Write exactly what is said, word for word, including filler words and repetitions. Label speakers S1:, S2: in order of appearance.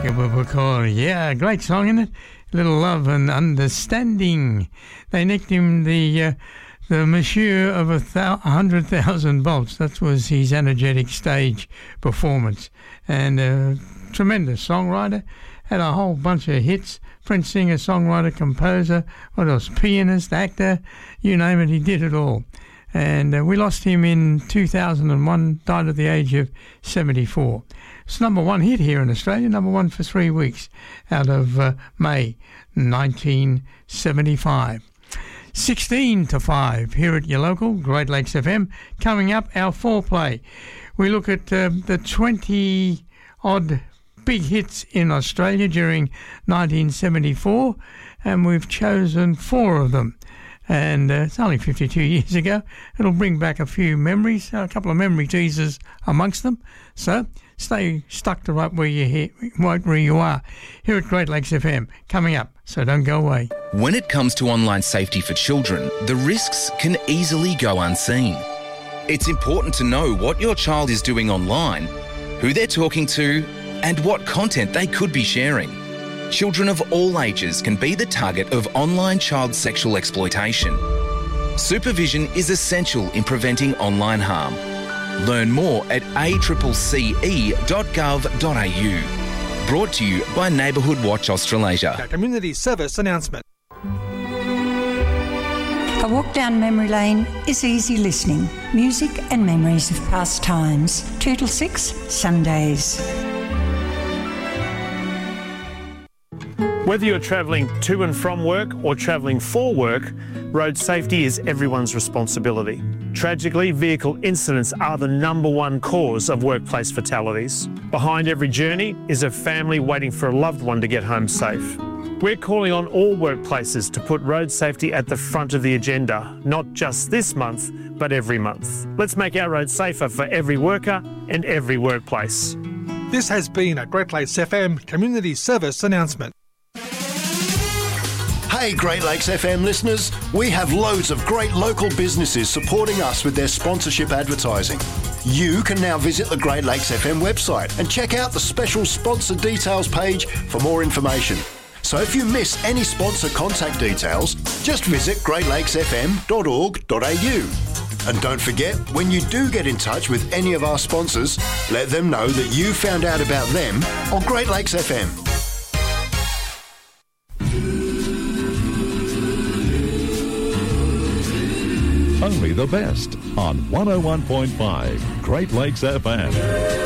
S1: Because, yeah, great song, isn't it? Little Love and Understanding. They nicked him the uh, the Monsieur of a thou- hundred thousand volts. That was his energetic stage performance. And a tremendous songwriter. Had a whole bunch of hits. French singer, songwriter, composer, what else? Pianist, actor, you name it, he did it all. And uh, we lost him in two thousand one, died at the age of seventy-four. It's number one hit here in Australia, number one for three weeks out of uh, May nineteen seventy-five. sixteen to five here at your local Great Lakes F M. Coming up, our foreplay. We look at uh, the twenty-odd big hits in Australia during nineteen seventy-four, and we've chosen four of them. And uh, it's only fifty-two years ago. It'll bring back a few memories, a couple of memory teasers amongst them. So stay stuck to right where, you're here, right where you are here at Great Lakes F M. Coming up, so don't go away.
S2: When it comes to online safety for children, the risks can easily go unseen. It's important to know what your child is doing online, who they're talking to, and what content they could be sharing. Children of all ages can be the target of online child sexual exploitation. Supervision is essential in preventing online harm. Learn more at a c c e dot gov dot a u. Brought to you by Neighbourhood Watch Australasia.
S3: A community service announcement.
S4: A walk down memory lane is easy listening. Music and memories of past times. two till six, Sundays.
S5: Whether you're travelling to and from work or travelling for work, road safety is everyone's responsibility. Tragically, vehicle incidents are the number one cause of workplace fatalities. Behind every journey is a family waiting for a loved one to get home safe. We're calling on all workplaces to put road safety at the front of the agenda, not just this month, but every month. Let's make our roads safer for every worker and every workplace.
S3: This has been a Great Lakes F M community service announcement.
S6: Hey Great Lakes F M listeners, we have loads of great local businesses supporting us with their sponsorship advertising. You can now visit the Great Lakes F M website and check out the special sponsor details page for more information. So if you miss any sponsor contact details, just visit great lakes f m dot org dot a u. And don't forget, when you do get in touch with any of our sponsors, let them know that you found out about them on Great Lakes F M.
S7: Only the best on one oh one point five Great Lakes F M.